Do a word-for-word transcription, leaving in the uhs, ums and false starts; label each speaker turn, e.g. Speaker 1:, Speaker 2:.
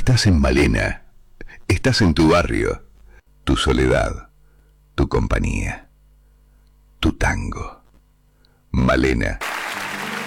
Speaker 1: Estás en Malena. Estás en tu barrio. Tu soledad. Tu compañía. Tu tango. Malena.